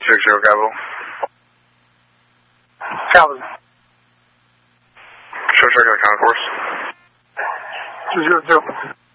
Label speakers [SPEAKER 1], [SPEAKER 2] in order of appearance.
[SPEAKER 1] 660 Capital.
[SPEAKER 2] Capital.
[SPEAKER 1] Show check out counter course.
[SPEAKER 2] 200.